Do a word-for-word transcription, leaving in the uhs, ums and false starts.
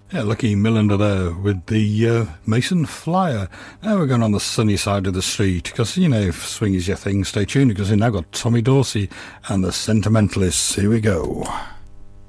Yeah, Lucky Millender there with the uh, Mason Flyer. Now we're going on the sunny side of the street because, you know, if swing is your thing, stay tuned because we've now got Tommy Dorsey and the Sentimentalists. Here we go.